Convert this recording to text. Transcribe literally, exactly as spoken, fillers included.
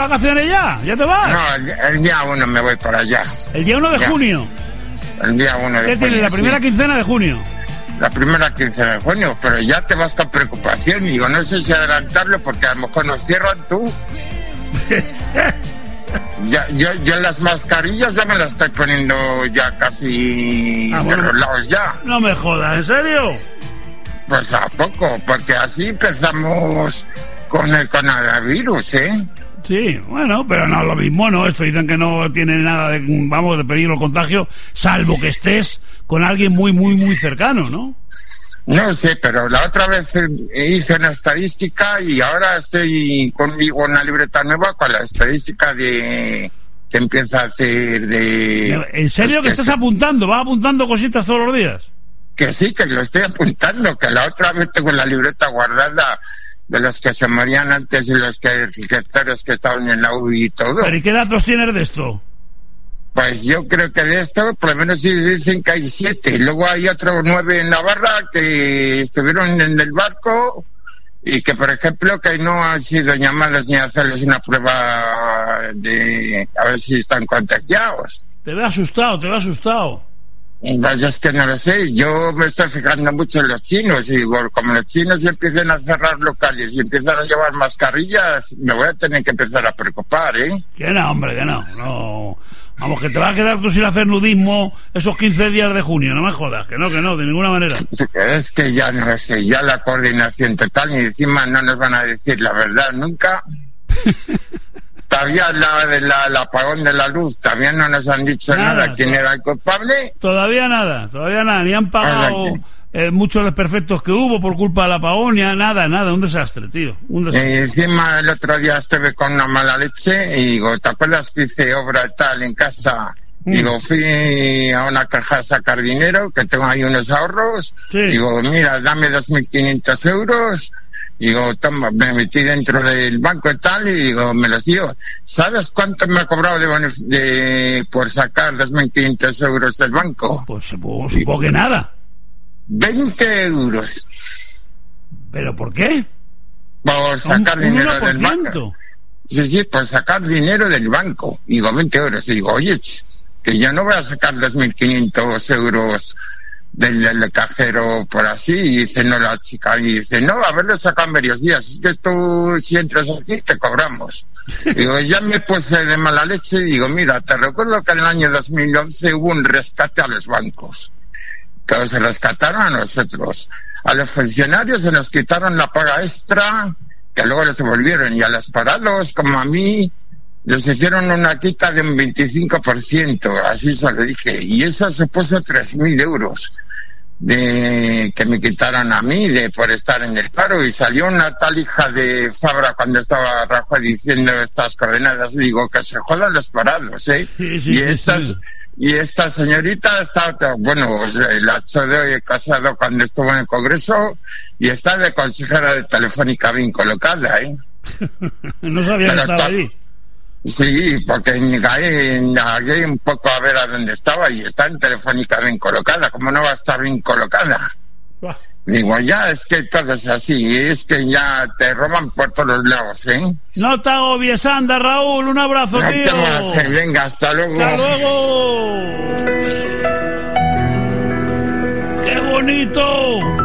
vacaciones ya? ¿Ya te vas? No, el, el día uno me voy para allá. El día uno de ya. junio. El día uno de ¿Qué junio. tienes? La primera sí. quincena de junio. La primera quincena de junio, pero ya te vas con preocupación. Digo, no sé si adelantarlo porque a lo mejor nos cierran tú. ya, yo, yo las mascarillas ya me las estoy poniendo ya casi Ah, de bueno. los lados ya. No me jodas, ¿en serio? Pues a poco, porque así empezamos con el coronavirus, ¿eh? Sí, bueno, pero no, lo mismo, ¿no? Esto dicen que no tiene nada de, vamos, de peligro el contagio, salvo que estés con alguien muy, muy, muy cercano, ¿no? No sé, pero la otra vez hice una estadística y ahora estoy conmigo una libreta nueva con la estadística de que empieza a hacer de... ¿En serio pues que estás apuntando? ¿Vas apuntando cositas todos los días? Que sí, que lo estoy apuntando, que la otra vez tengo la libreta guardada de los que se morían antes y los que sectores que estaban en la U B I y todo. ¿Pero y qué datos tienes de esto? Pues yo creo que de esto, por lo menos sí dicen que hay siete. Luego hay otros nueve en Navarra que estuvieron en el barco y que, por ejemplo, que no han sido llamados ni a hacerles una prueba de a ver si están contagiados. Te veo asustado, te veo asustado. Pues es que no lo sé, yo me estoy fijando mucho en los chinos y digo, como los chinos empiezan a cerrar locales y empiezan a llevar mascarillas, me voy a tener que empezar a preocupar, ¿eh? Que no, hombre, que no, no. Vamos, que te vas a quedar tú sin hacer nudismo esos quince días de junio, no me jodas, que no, que no, de ninguna manera. Es que ya no lo sé, ya la coordinación total y encima no nos van a decir la verdad nunca. Todavía la del la, apagón de la luz, todavía no nos han dicho nada, nada quién era el culpable. Todavía nada, todavía nada, ni han pagado eh, muchos desperfectos que hubo por culpa del apagón, ni nada, nada, un desastre, tío, un desastre. Y encima el otro día estuve con una mala leche y digo, ¿te acuerdas que hice obra tal en casa? Mm. Digo, fui a una caja a sacar dinero, que tengo ahí unos ahorros, sí. Digo, mira, dame dos mil quinientos euros. Digo, toma, me metí dentro del banco y tal, y digo, me los dio. ¿Sabes cuánto me ha cobrado de, de por sacar dos mil quinientos euros del banco? Pues supongo, supongo que nada. veinte euros. ¿Pero por qué? Por sacar un, dinero un del banco. Sí, sí, por sacar dinero del banco. Digo, veinte euros. Y digo, oye, que yo no voy a sacar dos mil quinientos euros del, del cajero por así. Y dice, no, la chica, y dice, no, a ver, lo sacan varios días, es que tú si entras aquí te cobramos. Digo, ya me puse de mala leche y digo, mira, te recuerdo que en el año dos mil once hubo un rescate a los bancos, que se rescataron a nosotros, a los funcionarios se nos quitaron la paga extra, que luego les devolvieron, y a los parados, como a mí, les hicieron una quita de un veinticinco por ciento, así se lo dije, y eso supuso tres mil euros de que me quitaran a mí de por estar en el paro, y salió una tal hija de Fabra cuando estaba Rajoy diciendo estas coordenadas, digo, que se jodan los parados, ¿eh? Sí, sí, y sí, estas sí. Y esta señorita está, bueno, la echó de casado cuando estuvo en el Congreso y está de consejera de Telefónica bien colocada, ¿eh? No sabía Pero que estaba está, allí. Sí, porque llegué un poco a ver a dónde estaba y está en Telefónica bien colocada. ¿Cómo no va a estar bien colocada? Bah. Digo, ya es que todo es así, es que ya te roban por todos lados, ¿eh? No te agobies, anda, Raúl, un abrazo, no tío. Te vas, venga, hasta luego. Hasta luego. ¡Qué bonito!